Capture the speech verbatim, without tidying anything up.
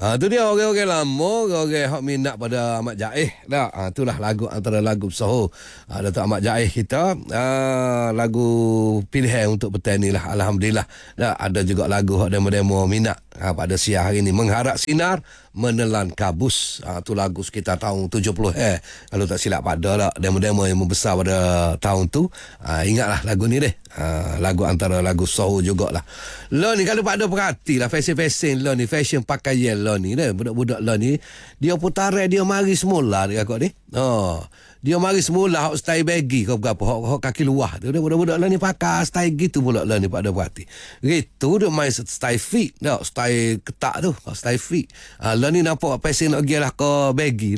Ha, tu dia orang-orang lama, orang-orang hak minat pada Ahmad Jaih dah. Ha, itulah lagu antara lagu Soho. Ha, Datuk Ahmad Jaih kita, ha, lagu pilihan untuk petani lah. Alhamdulillah. Dah ada juga lagu hak demo-demo minat ha, pada siang hari ni. Mengharap sinar menelan kabus. Ha, tu lagu sekitar tahun tujuh puluh eh. Kalau tak silap pada lah demo-demo yang membesar pada tahun tu. Ha, ingatlah lagu ni deh. Ha, lagu antara lagu Soho jugalah. Lo ni kalau pada perhati lah fashion-fashion lo ni, fashion pakaian lo ni deh, budak-budak lo ni dia putaran dia mari semula dia kau ni. Oh, dia mari semula hak style baggy kau berapa hak, hak kaki luar tu. Dia budak-budak lo ni pakai style gitu pula lo ni pada perhati. Gitu dia main style fit dah, style ketak tu, style fit. Ha, lo ni nampak fashion lagi lah ke baggy.